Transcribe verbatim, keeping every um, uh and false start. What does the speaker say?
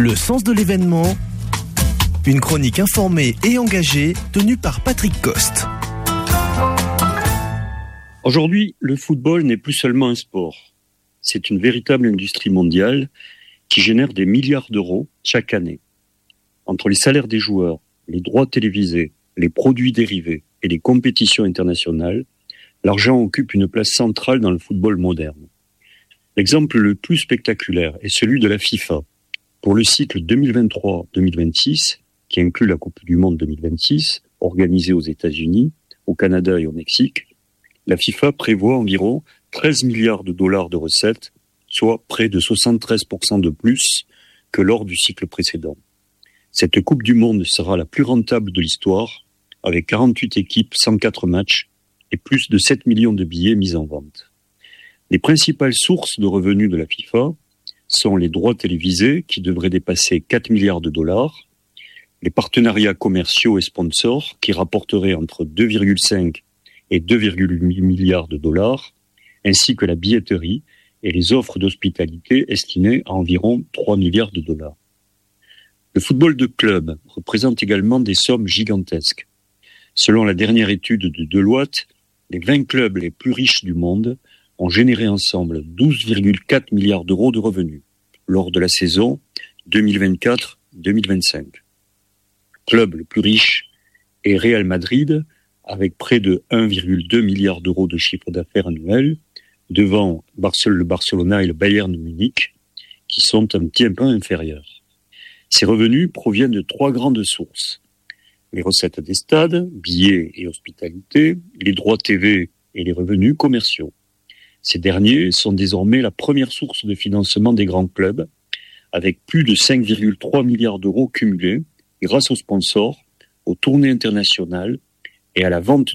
Le sens de l'événement, une chronique informée et engagée tenue par Patrick Coste. Aujourd'hui, le football n'est plus seulement un sport. C'est une véritable industrie mondiale qui génère des milliards d'euros chaque année. Entre les salaires des joueurs, les droits télévisés, les produits dérivés et les compétitions internationales, l'argent occupe une place centrale dans le football moderne. L'exemple le plus spectaculaire est celui de la FIFA. Pour le cycle deux mille vingt-trois deux mille vingt-six, qui inclut la Coupe du Monde deux mille vingt-six, organisée aux États-Unis, au Canada et au Mexique, la FIFA prévoit environ treize milliards de dollars de recettes, soit près de soixante-treize pour cent de plus que lors du cycle précédent. Cette Coupe du Monde sera la plus rentable de l'histoire, avec quarante-huit équipes, cent quatre matchs et plus de sept millions de billets mis en vente. Les principales sources de revenus de la FIFA sont les droits télévisés, qui devraient dépasser quatre milliards de dollars, les partenariats commerciaux et sponsors, qui rapporteraient entre deux virgule cinq et deux virgule huit milliards de dollars, ainsi que la billetterie et les offres d'hospitalité estimées à environ trois milliards de dollars. Le football de club représente également des sommes gigantesques. Selon la dernière étude de Deloitte, les vingt clubs les plus riches du monde ont généré ensemble douze virgule quatre milliards d'euros de revenus lors de la saison deux mille vingt-quatre deux mille vingt-cinq. Le club le plus riche est Real Madrid, avec près de un virgule deux milliard d'euros de chiffre d'affaires annuel, devant le Barcelona et le Bayern Munich, qui sont un petit peu inférieurs. Ces revenus proviennent de trois grandes sources: les recettes des stades, billets et hospitalité, les droits T V et les revenus commerciaux. Ces derniers sont désormais la première source de financement des grands clubs, avec plus de cinq virgule trois milliards d'euros cumulés grâce aux sponsors, aux tournées internationales et à la vente